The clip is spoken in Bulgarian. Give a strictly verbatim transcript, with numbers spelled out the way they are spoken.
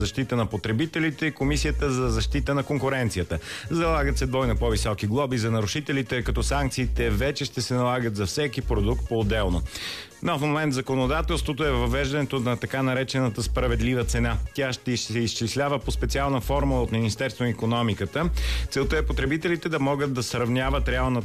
защита на потребителите и Комисията за защита на конкуренцията. Залагат се двойно по-високи глоби за нарушителите, като санкциите вече ще се налагат за всеки продукт по-отделно. Нов момент в законодателството е въвеждането на така наречената справедлива цена. Тя ще се изчислява по специална формула от Министерството на икономиката. Целта е потребителите да могат да сравняват реалната